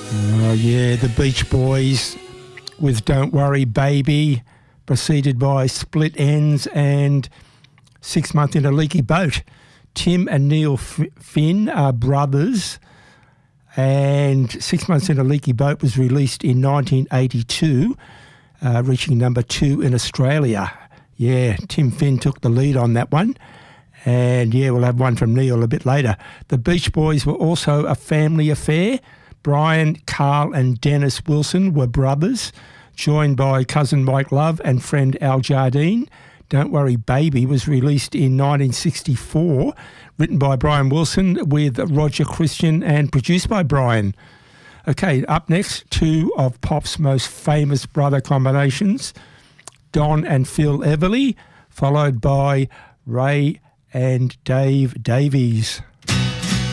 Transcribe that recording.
Oh, yeah, the Beach Boys with Don't Worry Baby, preceded by Split Ends and 6 Months in a Leaky Boat. Tim and Neil Finn are brothers, and 6 Months in a Leaky Boat was released in 1982, reaching number 2 in Australia. Yeah, Tim Finn took the lead on that one. And, yeah, we'll have one from Neil a bit later. The Beach Boys were also a family affair. Brian, Carl and Dennis Wilson were brothers, joined by cousin Mike Love and friend Al Jardine. Don't Worry Baby was released in 1964, written by Brian Wilson with Roger Christian and produced by Brian. Okay, up next, two of pop's most famous brother combinations, Don and Phil Everly, followed by Ray and Dave Davies.